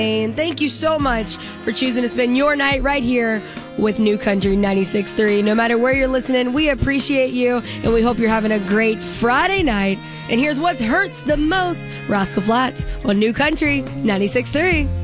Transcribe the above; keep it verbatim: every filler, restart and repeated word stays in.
And thank you so much for choosing to spend your night right here with New Country ninety-six point three. No matter where you're listening, we appreciate you, and we hope you're having a great Friday night. And here's what hurts the most, Rascal Flatts on New Country ninety-six point three.